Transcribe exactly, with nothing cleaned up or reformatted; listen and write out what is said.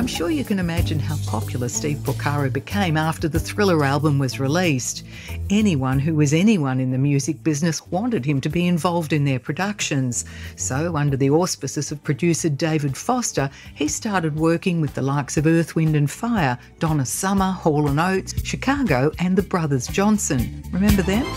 I'm sure you can imagine how popular Steve Porcaro became after the Thriller album was released. Anyone who was anyone in the music business wanted him to be involved in their productions. So, under the auspices of producer David Foster, he started working with the likes of Earth, Wind and Fire, Donna Summer, Hall and Oates, Chicago and the Brothers Johnson. Remember them?